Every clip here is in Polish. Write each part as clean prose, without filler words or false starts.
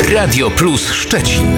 Radio Plus Szczecin.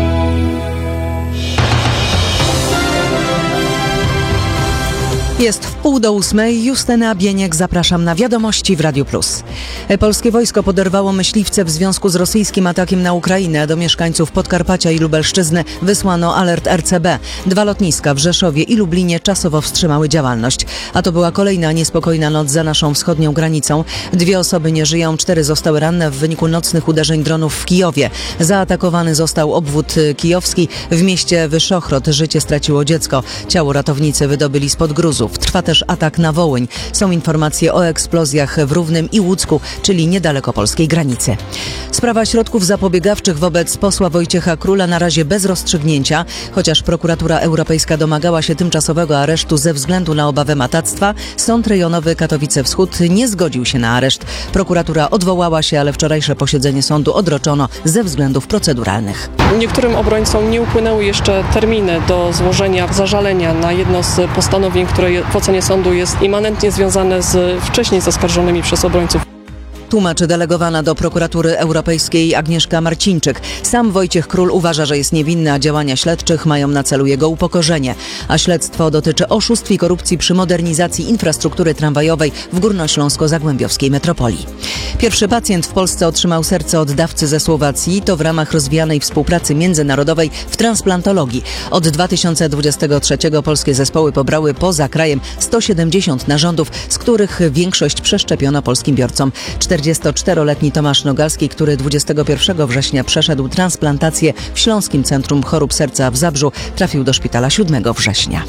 Jest 7:30. Justyna Bieniek, zapraszam na wiadomości w Radiu Plus. Polskie wojsko poderwało myśliwce w związku z rosyjskim atakiem na Ukrainę. Do mieszkańców Podkarpacia i Lubelszczyzny wysłano alert RCB. 2 lotniska w Rzeszowie i Lublinie czasowo wstrzymały działalność. A to była kolejna niespokojna noc za naszą wschodnią granicą. 2 osoby nie żyją, 4 zostały ranne w wyniku nocnych uderzeń dronów w Kijowie. Zaatakowany został obwód kijowski. W mieście Wyszochrod życie straciło dziecko. Ciało ratownicy wydobyli spod gruzów. Trwa też atak na Wołyń. Są informacje o eksplozjach w Równym i Łódzku, czyli niedaleko polskiej granicy. Sprawa środków zapobiegawczych wobec posła Wojciecha Króla na razie bez rozstrzygnięcia. Chociaż prokuratura europejska domagała się tymczasowego aresztu ze względu na obawę matactwa, Sąd Rejonowy Katowice Wschód nie zgodził się na areszt. Prokuratura odwołała się, ale wczorajsze posiedzenie sądu odroczono ze względów proceduralnych. Niektórym obrońcom nie upłynęły jeszcze terminy do złożenia zażalenia na jedno z postanowień, które w ocenie sądu jest immanentnie związane z wcześniej zaskarżonymi przez obrońców. Tłumaczy delegowana do prokuratury europejskiej Agnieszka Marcińczyk. Sam Wojciech Król uważa, że jest niewinny, a działania śledczych mają na celu jego upokorzenie. A śledztwo dotyczy oszustw i korupcji przy modernizacji infrastruktury tramwajowej w górnośląsko-zagłębiowskiej metropolii. Pierwszy pacjent w Polsce otrzymał serce od dawcy ze Słowacji. To w ramach rozwijanej współpracy międzynarodowej w transplantologii. Od 2023 polskie zespoły pobrały poza krajem 170 narządów, z których większość przeszczepiono polskim biorcom. 44-letni Tomasz Nogalski, który 21 września przeszedł transplantację w Śląskim Centrum Chorób Serca w Zabrzu, trafił do szpitala 7 września.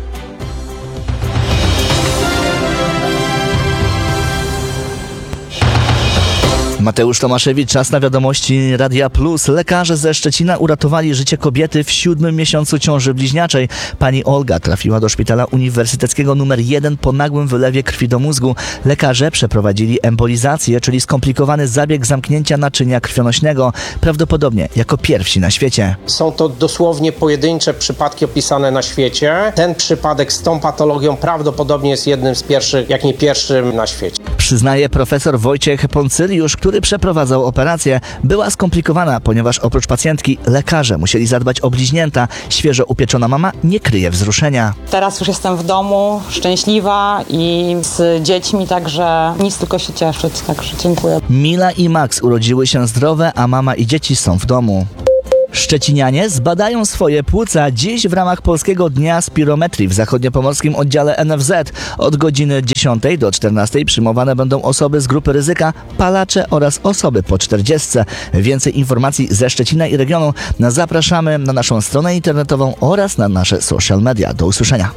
Mateusz Tomaszewicz, czas na wiadomości Radia Plus. Lekarze ze Szczecina uratowali życie kobiety w 7. miesiącu ciąży bliźniaczej. Pani Olga trafiła do szpitala uniwersyteckiego nr 1 po nagłym wylewie krwi do mózgu. Lekarze przeprowadzili embolizację, czyli skomplikowany zabieg zamknięcia naczynia krwionośnego, prawdopodobnie jako pierwsi na świecie. Są to dosłownie pojedyncze przypadki opisane na świecie. Ten przypadek z tą patologią prawdopodobnie jest jednym z pierwszych, jak nie pierwszym na świecie. Przyznaje profesor Wojciech Poncyliusz, który przeprowadzał operację. Była skomplikowana, ponieważ oprócz pacjentki lekarze musieli zadbać o bliźnięta. Świeżo upieczona mama nie kryje wzruszenia. Teraz już jestem w domu, szczęśliwa i z dziećmi, także nic tylko się cieszyć, także dziękuję. Mila i Max urodziły się zdrowe, a mama i dzieci są w domu. Szczecinianie zbadają swoje płuca dziś w ramach Polskiego Dnia Spirometrii w zachodniopomorskim oddziale NFZ. Od godziny 10 do 14 przyjmowane będą osoby z grupy ryzyka, palacze oraz osoby po 40. Więcej informacji ze Szczecina i regionu zapraszamy na naszą stronę internetową oraz na nasze social media. Do usłyszenia.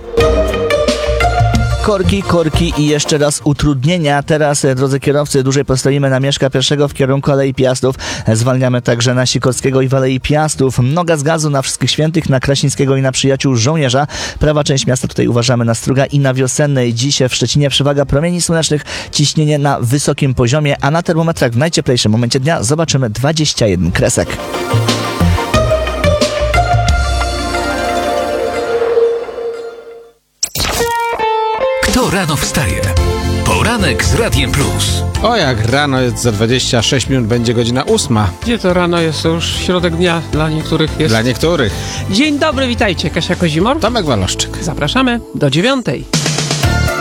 Korki i jeszcze raz utrudnienia. Teraz, drodzy kierowcy, dłużej postoimy na Mieszka I w kierunku Alei Piastów. Zwalniamy także na Sikorskiego i w Alei Piastów. Noga z gazu na Wszystkich Świętych, na Kraśnickiego i na Przyjaciół Żołnierza. Prawa część miasta, tutaj uważamy na Struga i na Wiosennej. Dziś w Szczecinie przewaga promieni słonecznych, ciśnienie na wysokim poziomie, a na termometrach w najcieplejszym momencie dnia zobaczymy 21 kresek. Kto rano wstaje? Poranek z Radiem Plus. O, jak rano jest za 26 minut, będzie godzina 8. Gdzie to rano jest? To już środek dnia dla niektórych jest. Dla niektórych. Dzień dobry, witajcie. Kasia Kozimor. Tomek Waloszczyk. Zapraszamy do 9:00.